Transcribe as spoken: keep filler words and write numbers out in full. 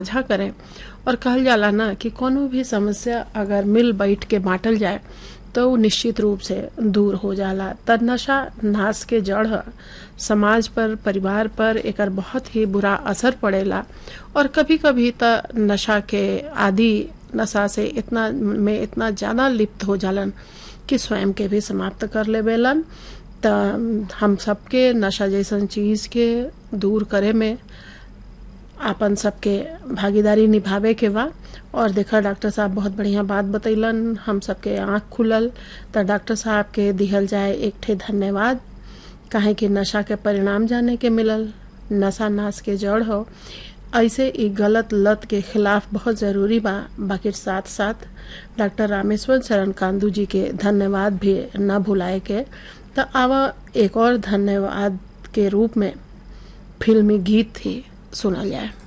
साझा करें। और कहल जाला ना कि कोनो भी समस्या अगर मिल बैठ के बांटल जाए तो वो निश्चित रूप से दूर हो जाला। त नशा नाश के जड़ ह। समाज पर, परिवार पर एकर बहुत ही बुरा असर पड़ेला और कभी कभी त नशा के आदि नशा से इतना में इतना ज्यादा लिप्त हो जालन कि स्वयं के भी समाप्त कर लेवेलन। त हम सबके नशा जैसन चीज के दूर करे में आपन सबके भागीदारी निभावे के बा। और देखा डॉक्टर साहब बहुत बढ़िया बात बतैलन, हम सबके आँख खुलल। त डॉक्टर साहब के दिहल जाए एक ठे धन्यवाद, काहे कि नशा के परिणाम जाने के मिलल। नशा नाश के जड़ हो। ऐसे ई गलत लत के खिलाफ बहुत जरूरी बा। बाकी साथ साथ डॉक्टर रामेश्वर शरण कांदू जी के धन्यवाद भी न भुलाए के। त आवा एक और धन्यवाद के रूप में फिल्मी गीत ही सुनल जाए।